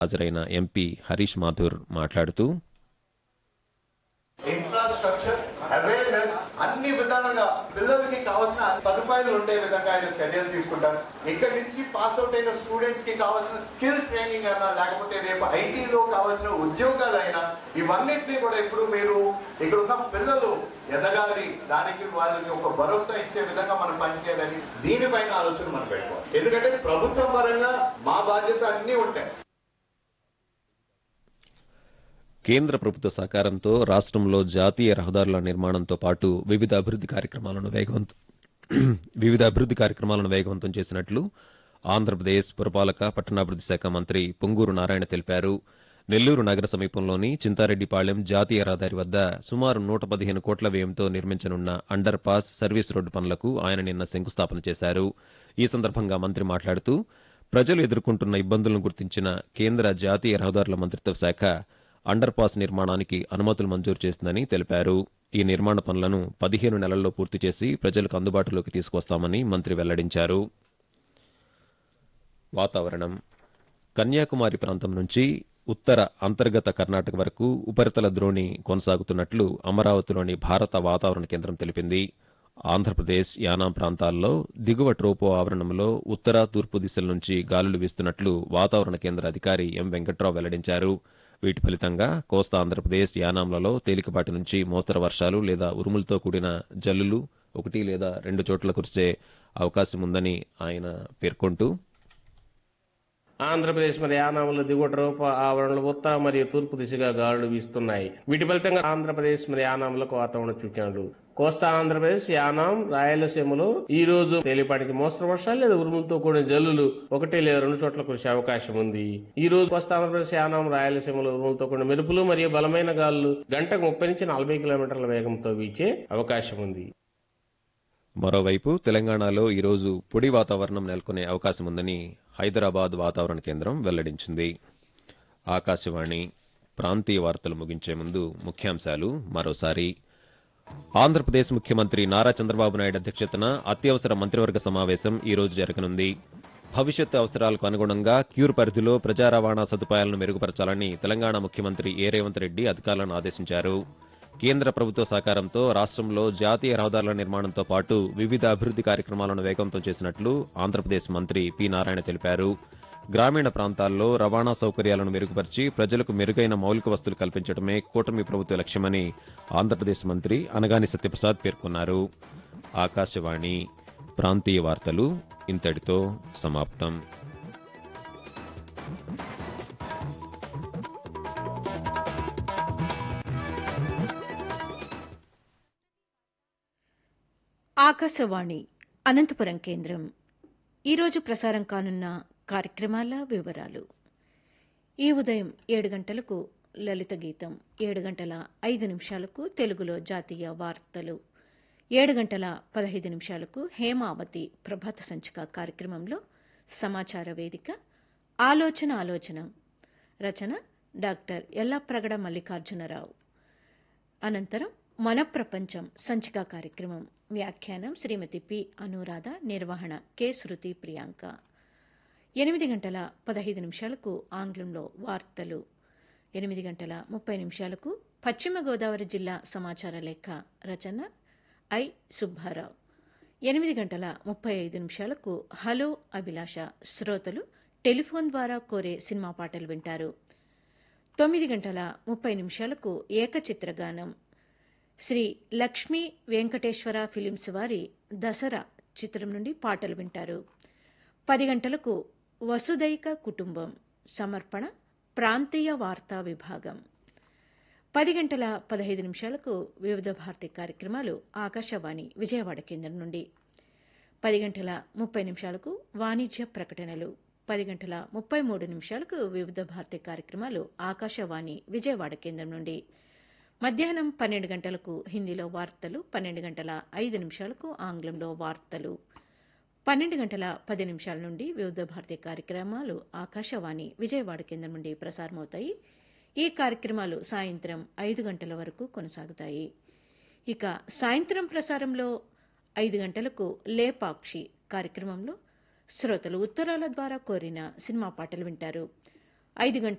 హాజరైన ఎంపీ హరీష్ మాథూర్ మాట్లాడుతూ infrastructure awareness అన్ని విధాలుగా పిల్లలకి కావాల్సిన సదుపాయాలు ఉండే విధంగా ఆయన చర్యలు తీసుకుంటారు. ఇక్కడి నుంచి పాస్ అవుట్ అయిన స్టూడెంట్స్ కి కావాల్సిన స్కిల్ ట్రైనింగ్ అయినా లేకపోతే రేపు ఐటీలో కావాల్సిన ఉద్యోగాలైనా ఇవన్నిటినీ కూడా ఇప్పుడు మీరు ఇక్కడ ఉన్న పిల్లలు ఎదగాలి, దానికి వాళ్ళకి ఒక భరోసా ఇచ్చే విధంగా మనం పనిచేయాలని దీనిపైన ఆలోచన మనం పెట్టుకోవాలి. ఎందుకంటే ప్రభుత్వం పరంగా మా బాధ్యత అన్ని ఉంటాయి. కేంద్ర ప్రభుత్వ సహకారంతో రాష్ట్రంలో జాతీయ రహదారుల నిర్మాణంతో పాటు వివిధ అభివృద్ది కార్యక్రమాలను వేగవంతం చేసినట్లు ఆంధ్రప్రదేశ్ పురపాలక పట్టణాభివృద్ది శాఖ మంత్రి పొంగూరు నారాయణ తెలిపారు. నెల్లూరు నగర సమీపంలోని చింతారెడ్డిపాళెం జాతీయ రహదారి వద్ద సుమారు 115 కోట్ల వ్యయంతో నిర్మించనున్న అండర్ పాస్ సర్వీస్ రోడ్డు పనులకు ఆయన నిన్న శంకుస్థాపన చేశారు. ఈ సందర్భంగా మంత్రి మాట్లాడుతూ ప్రజలు ఎదుర్కొంటున్న ఇబ్బందులను గుర్తించిన కేంద్ర జాతీయ రహదారుల మంత్రిత్వ శాఖ అండర్ పాస్ నిర్మాణానికి అనుమతులు మంజూరు చేసిందని తెలిపారు. ఈ నిర్మాణ పనులను 15 నెలల్లో పూర్తి చేసి ప్రజలకు అందుబాటులోకి తీసుకొస్తామని మంత్రి వెల్లడించారు. వాతావరణం. కన్యాకుమారి ప్రాంతం నుంచి ఉత్తర అంతర్గత కర్ణాటక వరకు ఉపరితల ద్రోణి కొనసాగుతున్నట్లు అమరావతిలోని భారత వాతావరణ కేంద్రం తెలిపింది. ఆంధ్రప్రదేశ్ యానాం ప్రాంతాల్లో దిగువ ట్రోపో ఆవరణంలో ఉత్తర తూర్పు దిశల నుంచి గాలులు వీస్తున్నట్లు వాతావరణ కేంద్ర అధికారి ఎం వెంకట్రావు వెల్లడించారు. వీటి ఫలితంగా కోస్తా ఆంధ్రప్రదేశ్ యానాంలలో తేలికపాటి నుంచి మోస్తరు వర్షాలు లేదా ఉరుములతో కూడిన జల్లులు 1 లేదా 2 చోట్ల కురిసే అవకాశం ఉందని ఆయన పేర్కొంటూ ఆంధ్రప్రదేశ్ మరియు యానాంలో దిగువ ట్రోపో ఆవరణలు ఉత్తర మరియు తూర్పు దిశగా గాలులు వీస్తున్నాయి. వీటి ఫలితంగా ఆంధ్రప్రదేశ్ మరియు యానాంలకు వాతావరణ సూచనలు. కోస్తా ఆంధ్రప్రదేశ్, యానాం, రాయలసీమలో ఈ రోజు తేలిపాటికి మోస్తరు వర్షాలు లేదా ఉరుములతో కూడిన జల్లులు 1 లేదా 2 చోట్ల కురిసే అవకాశం ఉంది. ఈ రోజు కోస్తా ఆంధ్రప్రదేశ్, యానాం, రాయలసీమలో ఉరుములతో కూడిన మెరుపులు మరియు బలమైన గాలులు గంటకు 30 నుంచి 40 కిలోమీటర్ల వేగంతో వీచే అవకాశం ఉంది. మరోవైపు తెలంగాణలో ఈరోజు పొడి వాతావరణం నెలకొనే అవకాశం ఉందని హైదరాబాద్ వాతావరణ కేంద్రం వెల్లడించింది. ఆకాశవాణి ప్రాంతీయ వార్తలు ముగించే ముందు ముఖ్యాంశాలు మరోసారి. ఆంధ్రప్రదేశ్ ముఖ్యమంత్రి నారా చంద్రబాబు నాయుడు అధ్యక్షతన అత్యవసర మంత్రివర్గ సమావేశం ఈ రోజు జరగనుంది. భవిష్యత్తు అవసరాలకు అనుగుణంగా క్యూర్ పరిధిలో ప్రజా రవాణా సదుపాయాలను మెరుగుపరచాలని తెలంగాణ ముఖ్యమంత్రి ఏ రేవంత్ రెడ్డి అధికారులను ఆదేశించారు. కేంద్ర ప్రభుత్వ సహకారంతో రాష్ట్రంలో జాతీయ రహదారుల నిర్మాణంతో పాటు వివిధ అభివృద్ది కార్యక్రమాలను వేగవంతం చేసినట్లు ఆంధ్రప్రదేశ్ మంత్రి పి నారాయణ తెలిపారు. గ్రామీణ ప్రాంతాల్లో రవాణా సౌకర్యాలను మెరుగుపరిచి ప్రజలకు మెరుగైన మౌలిక వసతులు కల్పించడమే కూటమి ప్రభుత్వ లక్ష్యమని ఆంధ్రప్రదేశ్ మంత్రి అనగాని సత్యప్రసాద్ పేర్కొన్నారు. ఆకాశవాణి ప్రాంతీయ వార్తలు ఇంతటితో సమాప్తం. ఆకాశవాణి అనంతపురం కేంద్రం. ఈరోజు ప్రసారం కానున్న కార్యక్రమాల వివరాలు. ఈ ఉదయం 7 గంటలకు లలిత గీతం, 7 గంటల 5 నిమిషాలకు తెలుగులో జాతీయ వార్తలు, 7 గంటల 15 నిమిషాలకు హేమావతి ప్రభాత సంచిక కార్యక్రమంలో సమాచార వేదిక ఆలోచన రచన డాక్టర్ ఎల్లాప్రగడ మల్లికార్జునరావు. అనంతరం మన ప్రపంచం సంచిక కార్యక్రమం, వ్యాఖ్యానం శ్రీమతి పి అనురాధ, నిర్వహణ కె శృతి ప్రియాంక. 8 గంటల 15 నిమిషాలకు ఆంగ్లంలో వార్తలు, 8 గంటల 30 నిమిషాలకు పశ్చిమ గోదావరి జిల్లా సమాచార లేఖ, రచన ఐ సుబ్బారావు. 8 గంటల 35 నిమిషాలకు హలో అభిలాష, శ్రోతలు టెలిఫోన్ ద్వారా కోరే సినిమా పాటలు వింటారు. 9 గంటల 30 నిమిషాలకు ఏకచిత్రగానం, శ్రీ లక్ష్మీ వెంకటేశ్వర ఫిలిమ్స్ వారి దసరా చిత్రం నుండి పాటలు వింటారు. 10 గంటలకు వసుదైక కుటుంబం, సమర్పణ ప్రాంతీయ వార్తా విభాగం. 10 గంటల 15 నిమిషాలకు వివిధ భారతి కార్యక్రమాలు ఆకాశవాణి విజయవాడ కేంద్రం నుండి. 10 గంటల 30 నిమిషాలకు వాణిజ్య ప్రకటనలు, 10 గంటల 33 నిమిషాలకు వివిధ భారతి కార్యక్రమాలు ఆకాశవాణి విజయవాడ కేంద్రం నుండి. మధ్యాహ్నం 12 గంటలకు హిందీలో వార్తలు, 12 గంటల 5 నిమిషాలకు ఆంగ్లంలో వార్తలు, 12 గంటల 10 నిమిషాల నుండి వివిధ భారతీయ కార్యక్రమాలు ఆకాశవాణి విజయవాడ కేంద్రం నుండి ప్రసారమవుతాయి. ఈ కార్యక్రమాలు సాయంత్రం 5 గంటల వరకు కొనసాగుతాయి. ఇక సాయంత్రం ప్రసారంలో 5 గంటలకు లేపాక్షి కార్యక్రమంలో శ్రోతలు ఉత్తరాల ద్వారా కోరిన సినిమా పాటలు వింటారు. 5 గంటలకు